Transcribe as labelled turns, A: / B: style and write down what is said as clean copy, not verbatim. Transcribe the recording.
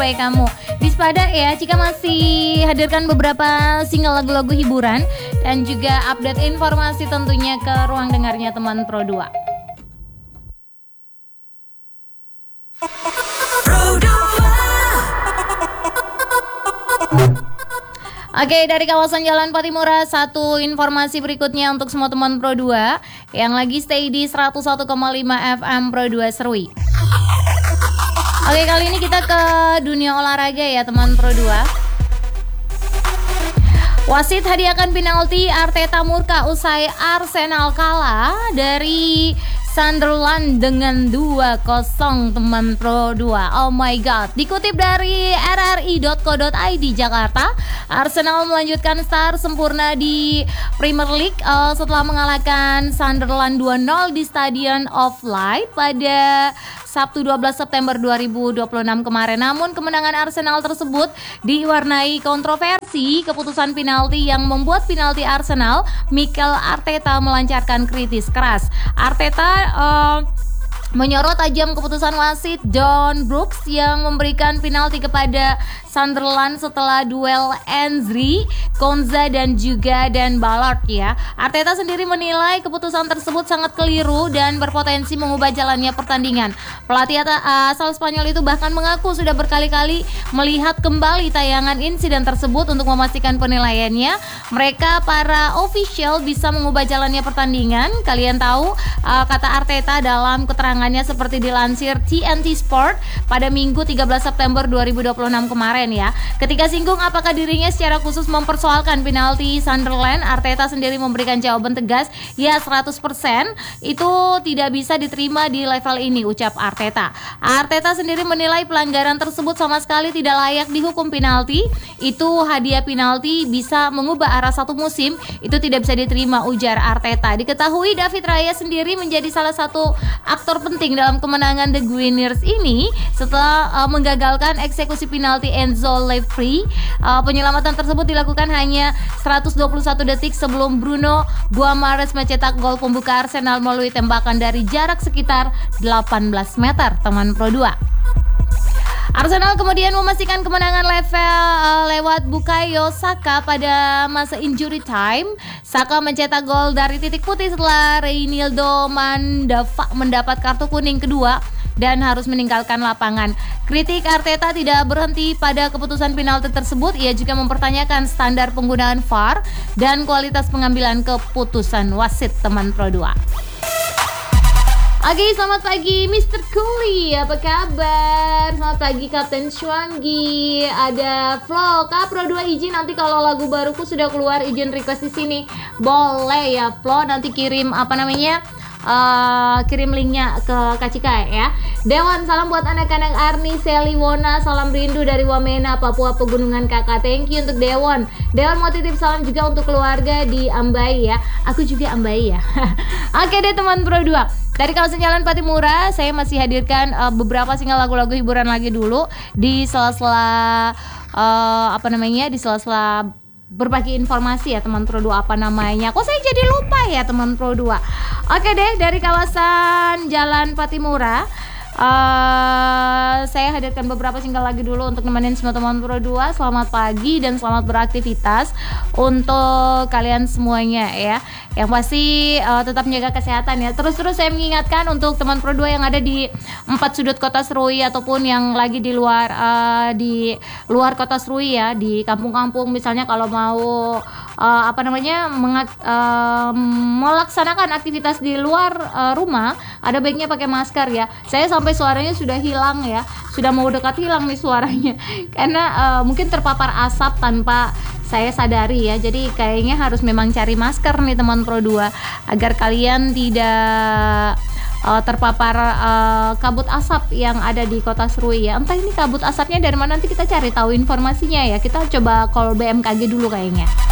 A: supaya kamu waspada ya jika masih hadirkan beberapa single lagu-lagu hiburan dan juga update informasi tentunya ke ruang dengarnya teman Pro 2. Oke, dari kawasan Jalan Patimura, satu informasi berikutnya untuk semua teman Pro 2 yang lagi stay di 101,5 FM Pro 2 Serui. Oke, kali ini kita ke dunia olahraga ya teman Pro 2. Wasit hadiahkan penalti, Arteta murka usai Arsenal kalah dari Sunderland dengan 2-0 teman Pro 2. Oh my god. Dikutip dari rri.co.id Jakarta, Arsenal melanjutkan start sempurna di Premier League setelah mengalahkan Sunderland 2-0 di Stadium of Light pada Sabtu 12 September 2026 kemarin. Namun kemenangan Arsenal tersebut diwarnai kontroversi keputusan penalti yang membuat penalti Arsenal Mikel Arteta melancarkan kritis keras. Arteta menyorot tajam keputusan wasit John Brooks yang memberikan penalti kepada Sunderland setelah duel Enzri, Konza dan juga Dan Ballard ya. Arteta sendiri menilai keputusan tersebut sangat keliru dan berpotensi mengubah jalannya pertandingan. Pelatih asal Spanyol itu bahkan mengaku sudah berkali-kali melihat kembali tayangan insiden tersebut untuk memastikan penilaiannya. Mereka para official bisa mengubah jalannya pertandingan. Kalian tahu kata Arteta dalam keterangannya seperti dilansir TNT Sport pada Minggu 13 September 2026 kemarin ya. Ketika singgung apakah dirinya secara khusus mempersoalkan penalti Sunderland, Arteta sendiri memberikan jawaban tegas, ya 100% itu tidak bisa diterima di level ini, ucap Arteta. Arteta sendiri menilai pelanggaran tersebut sama sekali tidak layak dihukum penalti. Itu hadiah penalti bisa mengubah arah satu musim, itu tidak bisa diterima, ujar Arteta. Diketahui David Raya sendiri menjadi salah satu aktor penting dalam kemenangan The Gunners ini setelah menggagalkan eksekusi penalti Enzo Lefebvre. Penyelamatan tersebut dilakukan hanya 121 detik sebelum Bruno Guimaraes mencetak gol pembuka Arsenal melalui tembakan dari jarak sekitar 18 meter teman Pro 2. Arsenal kemudian memastikan kemenangan lewat Bukayo Saka pada masa injury time. Saka mencetak gol dari titik putih setelah Reinildo Mandava mendapat kartu kuning kedua dan harus meninggalkan lapangan. Kritik Arteta tidak berhenti pada keputusan penalti tersebut. Ia juga mempertanyakan standar penggunaan VAR dan kualitas pengambilan keputusan wasit teman Pro 2. Oke, selamat pagi Mr. Kuli, apa kabar? Selamat pagi Kapten Shwangi, ada Flo, Kak Pro 2 izin nanti kalau lagu baruku sudah keluar izin request di sini. Boleh ya Flo, nanti kirim kirim linknya ke Kacika ya. Dewan, salam buat anak-anak Arni, Seli, Wona, salam rindu dari Wamena, Papua Pegunungan Kakak. Thank you untuk Dewan. Dewan mau titip salam juga untuk keluarga di Ambai ya. Aku juga Ambai ya. Oke deh teman Pro 2. Dari kawasan Jalan Patimura, saya masih hadirkan beberapa single lagu-lagu hiburan lagi dulu di sela-sela di sela-sela berbagi informasi ya teman Pro 2 apa namanya. Kok saya jadi lupa ya teman Pro 2. Oke deh, dari kawasan Jalan Patimura saya hadirkan beberapa single lagi dulu untuk nemenin semua teman Pro 2. Selamat pagi dan selamat beraktivitas untuk kalian semuanya ya. Yang pasti tetap menjaga kesehatan ya. Terus saya mengingatkan untuk teman Pro 2 yang ada di 4 sudut kota Serui ataupun yang lagi di luar kota Serui ya, di kampung-kampung misalnya kalau mau melaksanakan aktivitas di luar rumah, ada baiknya pakai masker ya. Saya sampai suaranya sudah hilang ya, sudah mau dekat hilang nih suaranya karena mungkin terpapar asap tanpa saya sadari ya. Jadi kayaknya harus memang cari masker nih teman Pro 2 agar kalian tidak terpapar kabut asap yang ada di kota Serui ya. Entah ini kabut asapnya dari mana, nanti kita cari tahu informasinya ya. Kita coba call BMKG dulu kayaknya.